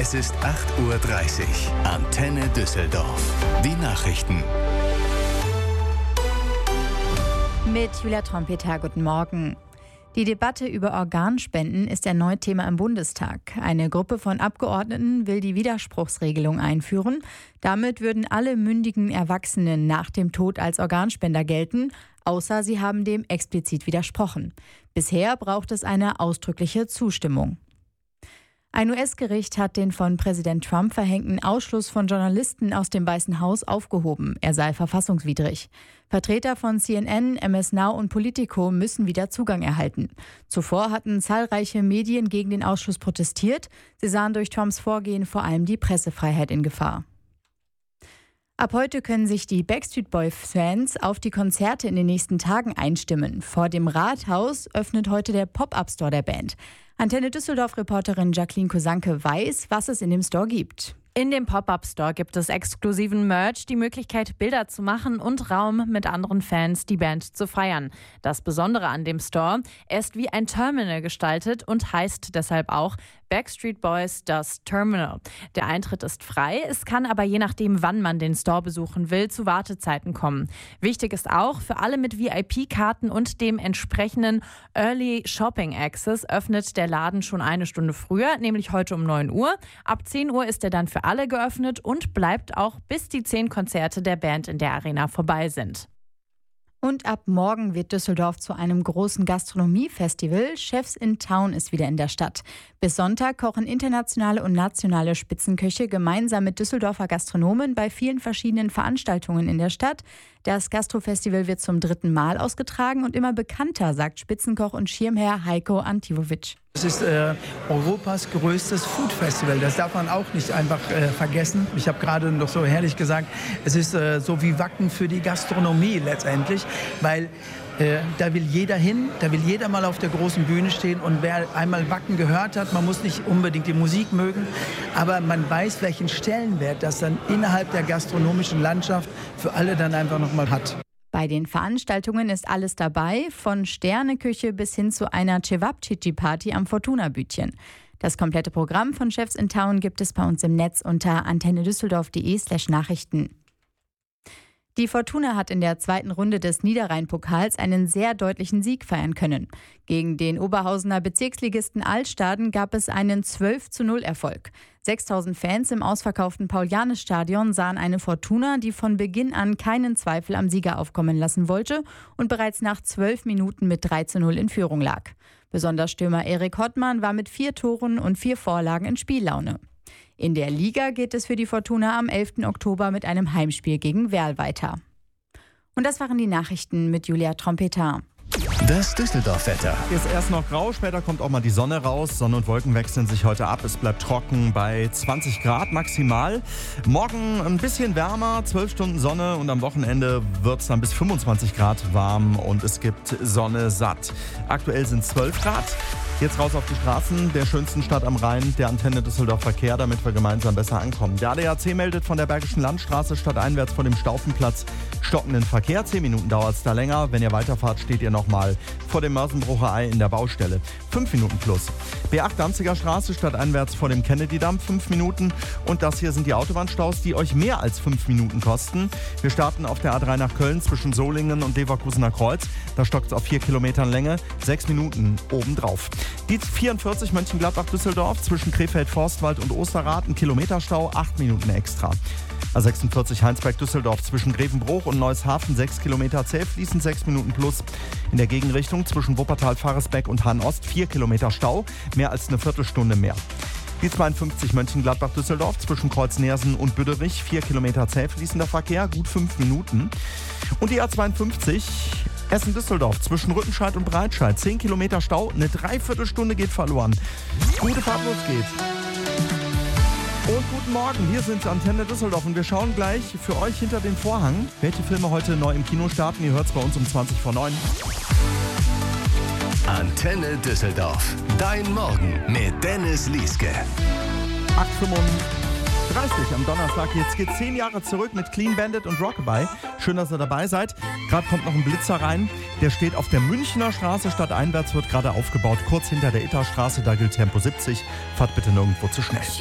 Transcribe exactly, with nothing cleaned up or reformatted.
Es ist acht Uhr dreißig. Antenne Düsseldorf. Die Nachrichten. Mit Julia Trompeter, guten Morgen. Die Debatte über Organspenden ist erneut Thema im Bundestag. Eine Gruppe von Abgeordneten will die Widerspruchsregelung einführen. Damit würden alle mündigen Erwachsenen nach dem Tod als Organspender gelten, außer sie haben dem explizit widersprochen. Bisher braucht es eine ausdrückliche Zustimmung. Ein U S-Gericht hat den von Präsident Trump verhängten Ausschluss von Journalisten aus dem Weißen Haus aufgehoben. Er sei verfassungswidrig. Vertreter von C N N, M S Now und Politico müssen wieder Zugang erhalten. Zuvor hatten zahlreiche Medien gegen den Ausschluss protestiert. Sie sahen durch Trumps Vorgehen vor allem die Pressefreiheit in Gefahr. Ab heute können sich die Backstreet Boys-Fans auf die Konzerte in den nächsten Tagen einstimmen. Vor dem Rathaus öffnet heute der Pop-Up-Store der Band. Antenne Düsseldorf-Reporterin Jacqueline Kosanke weiß, was es in dem Store gibt. In dem Pop-Up-Store gibt es exklusiven Merch, die Möglichkeit, Bilder zu machen und Raum, mit anderen Fans die Band zu feiern. Das Besondere an dem Store, er ist wie ein Terminal gestaltet und heißt deshalb auch Backstreet Boys das Terminal. Der Eintritt ist frei, es kann aber je nachdem, wann man den Store besuchen will, zu Wartezeiten kommen. Wichtig ist auch, für alle mit V I P-Karten und dem entsprechenden Early Shopping Access öffnet der Laden schon eine Stunde früher, nämlich heute um neun Uhr. Ab zehn Uhr ist er dann für alle geöffnet und bleibt auch, bis die zehn Konzerte der Band in der Arena vorbei sind. Und ab morgen wird Düsseldorf zu einem großen Gastronomiefestival. Chefs in Town ist wieder in der Stadt. Bis Sonntag kochen internationale und nationale Spitzenköche gemeinsam mit Düsseldorfer Gastronomen bei vielen verschiedenen Veranstaltungen in der Stadt. Das Gastrofestival wird zum dritten Mal ausgetragen und immer bekannter, sagt Spitzenkoch und Schirmherr Heiko Antivovic. Es ist äh, Europas größtes Food-Festival, das darf man auch nicht einfach äh, vergessen. Ich habe gerade noch so herrlich gesagt, es ist äh, so wie Wacken für die Gastronomie letztendlich, weil äh, da will jeder hin, da will jeder mal auf der großen Bühne stehen und wer einmal Wacken gehört hat, man muss nicht unbedingt die Musik mögen, aber man weiß, welchen Stellenwert das dann innerhalb der gastronomischen Landschaft für alle dann einfach nochmal hat. Bei den Veranstaltungen ist alles dabei, von Sterneküche bis hin zu einer Cevapcici-Party am Fortuna-Bütchen. Das komplette Programm von Chefs in Town gibt es bei uns im Netz unter antennedüsseldorf.de slash Nachrichten. Die Fortuna hat in der zweiten Runde des Niederrhein-Pokals einen sehr deutlichen Sieg feiern können. Gegen den Oberhausener Bezirksligisten Altstaden gab es einen zwölf zu null Erfolg. sechstausend Fans im ausverkauften Paul-Jannes-Stadion sahen eine Fortuna, die von Beginn an keinen Zweifel am Sieger aufkommen lassen wollte und bereits nach zwölf Minuten mit drei zu null in Führung lag. Besonders Stürmer Erik Hottmann war mit vier Toren und vier Vorlagen in Spiellaune. In der Liga geht es für die Fortuna am elften Oktober mit einem Heimspiel gegen Werl weiter. Und das waren die Nachrichten mit Julia Trompeter. Das Düsseldorf-Wetter. Ist erst noch grau, später kommt auch mal die Sonne raus. Sonne und Wolken wechseln sich heute ab. Es bleibt trocken bei zwanzig Grad maximal. Morgen ein bisschen wärmer, zwölf Stunden Sonne und am Wochenende wird es dann bis fünfundzwanzig Grad warm und es gibt Sonne satt. Aktuell sind es zwölf Grad. Jetzt raus auf die Straßen der schönsten Stadt am Rhein, der Antenne Düsseldorf Verkehr, damit wir gemeinsam besser ankommen. Der A D A C meldet von der Bergischen Landstraße stadteinwärts vor dem Staufenplatz stockenden Verkehr. Zehn Minuten dauert es da länger. Wenn ihr weiterfahrt, steht ihr nochmal vor dem Mörsenbrucher Ei in der Baustelle. Fünf Minuten plus. B acht Danziger Straße stadteinwärts vor dem Kennedy-Damm. Fünf Minuten. Und das hier sind die Autobahnstaus, die euch mehr als fünf Minuten kosten. Wir starten auf der A drei nach Köln zwischen Solingen und Leverkusener Kreuz. Da stockt es auf vier Kilometern Länge. Sechs Minuten obendrauf. Die vierundvierzig Mönchengladbach-Düsseldorf zwischen Krefeld-Forstwald und Osterrath, ein Kilometerstau, acht Minuten extra. A sechsundvierzig Heinsberg-Düsseldorf zwischen Grevenbruch und Neushafen, sechs Kilometer zäh fließend, sechs Minuten plus. In der Gegenrichtung zwischen Wuppertal-Faresbeck und Hahn-Ost, vier Kilometer Stau, mehr als eine Viertelstunde mehr. Die zweiundfünfzig Mönchengladbach-Düsseldorf zwischen Kreuz-Nersen und Büderich, vier Kilometer zäh fließender Verkehr, gut fünf Minuten. Und die A zweiundfünfzig Essen-Düsseldorf zwischen Rüttenscheid und Breitscheid, zehn Kilometer Stau, eine Dreiviertelstunde geht verloren. Gute Fahrt, los geht's. Und guten Morgen, hier sind Antenne Düsseldorf und wir schauen gleich für euch hinter den Vorhang, welche Filme heute neu im Kino starten. Ihr hört es bei uns um zwanzig vor neun. Antenne Düsseldorf, dein Morgen mit Dennis Lieske. acht Uhr fünfunddreißig am Donnerstag. Jetzt geht zehn Jahre zurück mit Clean Bandit und Rockabye. Schön, dass ihr dabei seid. Gerade kommt noch ein Blitzer rein. Der steht auf der Münchner Straße. Stadteinwärts wird gerade aufgebaut. Kurz hinter der Itterstraße. Da gilt Tempo siebzig. Fahrt bitte nirgendwo zu schnell.